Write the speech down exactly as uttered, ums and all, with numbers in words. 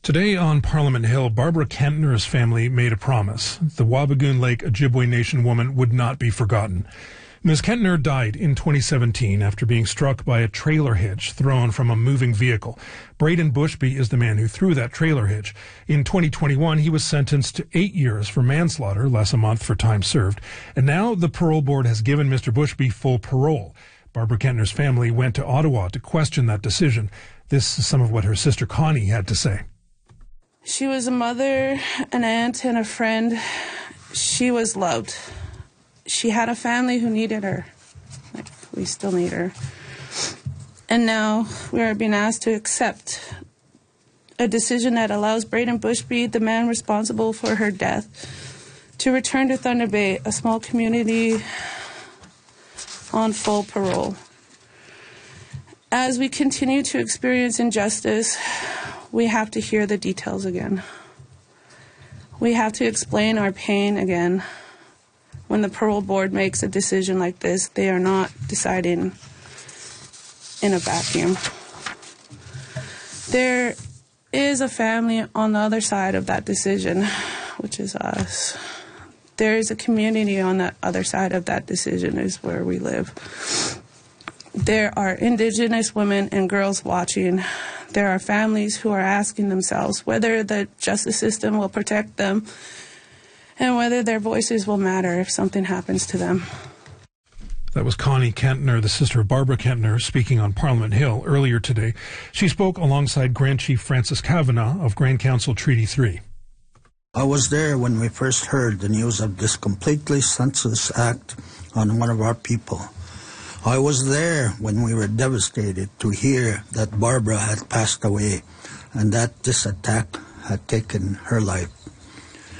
Today on Parliament Hill, Barbara Kentner's family made a promise. The Wabigoon Lake Ojibwe Nation woman would not be forgotten. Miz Kentner died in twenty seventeen after being struck by a trailer hitch thrown from a moving vehicle. Braden Bushby is the man who threw that trailer hitch. In twenty twenty-one, he was sentenced to eight years for manslaughter, less a month for time served. And now the parole board has given Mister Bushby full parole. Barbara Kentner's family went to Ottawa to question that decision. This is some of what her sister Connie had to say. She was a mother, an aunt, and a friend. She was loved. She had a family who needed her. Like, we still need her. And now we are being asked to accept a decision that allows Braden Bushby, the man responsible for her death, to return to Thunder Bay, a small community, on full parole. As we continue to experience injustice, we have to hear the details again. We have to explain our pain again. When the parole board makes a decision like this, they are not deciding in a vacuum. There is a family on the other side of that decision, which is us. There is a community on the other side of that decision, is where we live. There are Indigenous women and girls watching. There are families who are asking themselves whether the justice system will protect them and whether their voices will matter if something happens to them. That was Connie Kentner, the sister of Barbara Kentner, speaking on Parliament Hill earlier today. She spoke alongside Grand Chief Francis Kavanagh of Grand Council Treaty three. I was there when we first heard the news of this completely senseless act on one of our people. I was there when we were devastated to hear that Barbara had passed away and that this attack had taken her life.